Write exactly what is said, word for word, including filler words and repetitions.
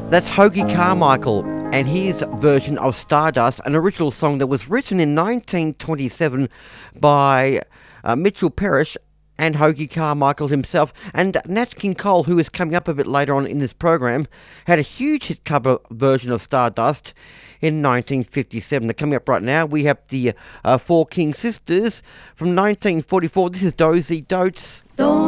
That's Hoagy Carmichael and his version of Stardust, an original song that was written in nineteen twenty-seven by uh, Mitchell Parrish and Hoagy Carmichael himself. And Nat King Cole, who is coming up a bit later on in this program, had a huge hit cover version of Stardust in nineteen fifty-seven. Now, coming up right now, we have the uh, Four King Sisters from nineteen forty-four. This is Dozy Dotes. Don't